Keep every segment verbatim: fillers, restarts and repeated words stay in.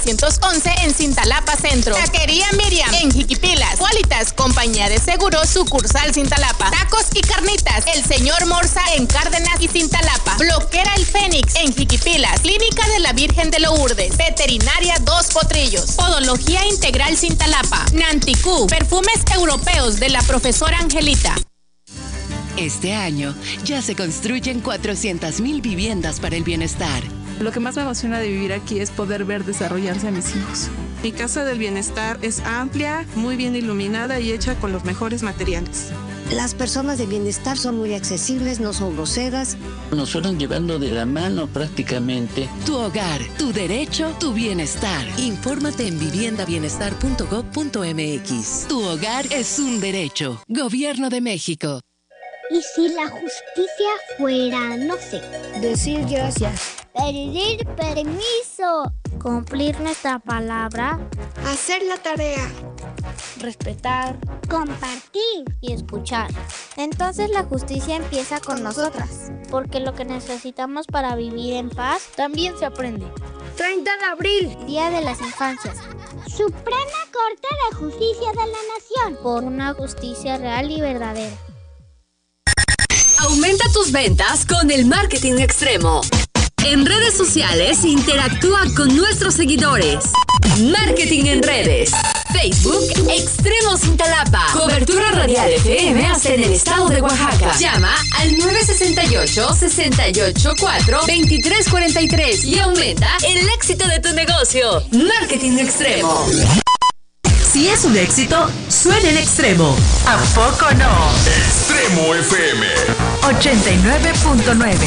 novecientos once en Cintalapa Centro. Taquería Miriam en Jiquipilas. Qualitas, compañía de seguros, sucursal Cintalapa. Tacos y carnitas, el señor Morza en Cárdenas y Cintalapa. Bloquera el Fénix en Jiquipilas. Clínica de la Virgen de Lourdes. Veterinaria Dos Potrillos. Podología Integral Cintalapa. Nanticú, perfumes europeos de la profesora Angelita. Este año ya se construyen cuatrocientas mil viviendas para el bienestar. Lo que más me emociona de vivir aquí es poder ver desarrollarse a mis hijos. Mi casa del bienestar es amplia, muy bien iluminada y hecha con los mejores materiales. Las personas de bienestar son muy accesibles, no son groseras. Nos fueron llevando de la mano prácticamente. Tu hogar, tu derecho, tu bienestar. Infórmate en vivienda bienestar punto gob punto mx. Tu hogar es un derecho. Gobierno de México. ¿Y si la justicia fuera, no sé, Decir gracias. pedir permiso, cumplir nuestra palabra, hacer la tarea, respetar, compartir y escuchar? Entonces la justicia empieza con nosotras, porque lo que necesitamos para vivir en paz también se aprende. treinta de abril, Día de las Infancias. Suprema Corte de Justicia de la Nación. Por una justicia real y verdadera. Aumenta tus ventas con el marketing extremo. En redes sociales, interactúa con nuestros seguidores. Marketing en redes. Facebook, Extremo Cintalapa. Cobertura radial F M hasta en el estado de Oaxaca. Llama al nueve seis ocho, seis ocho cuatro, dos tres cuatro tres y aumenta el éxito de tu negocio. Marketing extremo. Si es un éxito, suena en Extremo. ¿A poco no? Extremo F M ochenta y nueve punto nueve.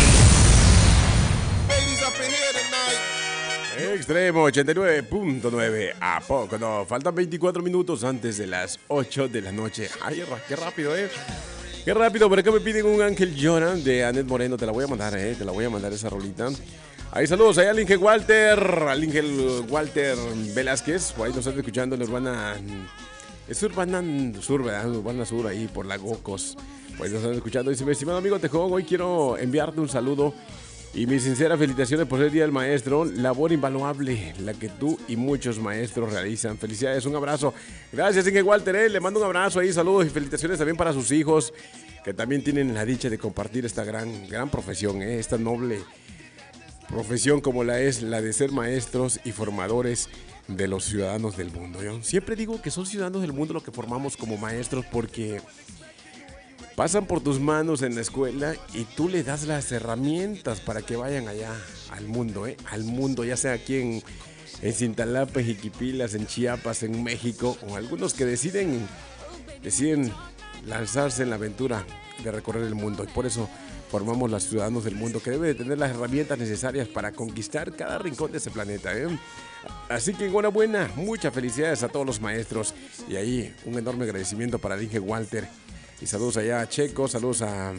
Extremo ochenta y nueve punto nueve. ¿A poco no? Faltan veinticuatro minutos antes de las ocho de la noche. Ay, qué rápido, eh. Qué rápido. Por acá me piden un Ángel Llora de Anet Moreno. Te la voy a mandar, eh. Te la voy a mandar esa rolita. Ahí saludos ahí al Inge Walter, al Inge Walter Velázquez, por ahí nos están escuchando en Urbana, es Urbana Sur, ¿verdad? Urbana Sur, ahí por la Gocos, pues nos están escuchando. Dice, mi estimado amigo Tejón, hoy quiero enviarte un saludo y mis sinceras felicitaciones por el Día del Maestro, labor invaluable, la que tú y muchos maestros realizan. Felicidades, un abrazo. Gracias, Inge Walter, eh. Le mando un abrazo ahí, saludos y felicitaciones también para sus hijos, que también tienen la dicha de compartir esta gran, gran profesión, eh, esta noble profesión como la es la de ser maestros y formadores de los ciudadanos del mundo. Yo siempre digo que son ciudadanos del mundo lo que formamos como maestros porque pasan por tus manos en la escuela y tú le das las herramientas para que vayan allá al mundo, ¿eh? Al mundo, ya sea aquí en, en Cintalapa, en Jiquipilas, en Chiapas, en México, o algunos que deciden, deciden lanzarse en la aventura de recorrer el mundo. Y por eso formamos los ciudadanos del mundo que deben de tener las herramientas necesarias para conquistar cada rincón de ese planeta, ¿eh? Así que enhorabuena, muchas felicidades a todos los maestros. Y ahí un enorme agradecimiento para el Inge Walter. Y saludos allá a Checo, saludos a,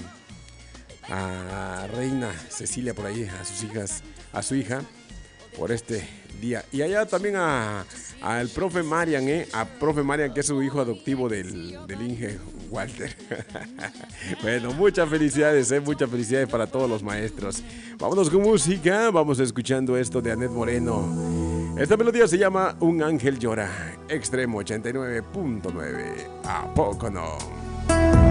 a Reina Cecilia por ahí, a sus hijas, a su hija, por este día. Y allá también a al profe Marian, ¿eh? A profe Marian, que es su hijo adoptivo del, del Inge Walter. Bueno, muchas felicidades, ¿eh? Muchas felicidades para todos los maestros. Vámonos con música, vamos escuchando esto de Anet Moreno. Esta melodía se llama Un Ángel Llora. Extremo ochenta y nueve punto nueve. ¿A poco no?